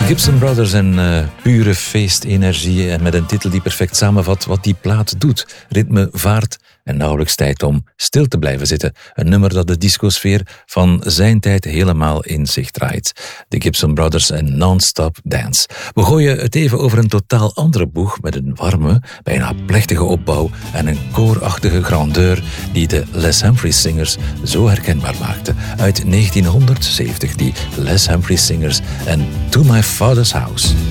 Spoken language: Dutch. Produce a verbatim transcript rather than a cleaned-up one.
Gibson Brothers en uh, pure feestenergie en met een titel die perfect samenvat wat die plaat doet. Ritme, vaart en nauwelijks tijd om stil te blijven zitten. Een nummer dat de discosfeer van zijn tijd helemaal in zich draait. De Gibson Brothers en Non-Stop Dance. We gooien het even over een totaal andere boeg met een warme, bijna plechtige opbouw en een koorachtige grandeur die de Les Humphries Singers zo herkenbaar maakte. Uit negentienhonderdzeventig, die Les Humphries Singers en To My Father's House.